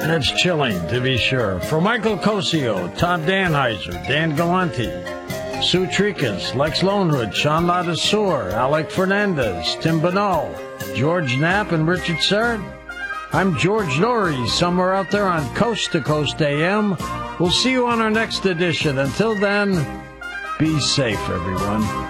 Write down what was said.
That's chilling, to be sure. For Michael Cosio, Todd Danheiser, Dan Galante, Sue Tricas, Lex Lonewood, Sean Ladassour, Alec Fernandez, Tim Bonneau, George Knapp, and Richard Serrett. I'm George Norrie, somewhere out there on Coast to Coast AM. We'll see you on our next edition. Until then, be safe, everyone.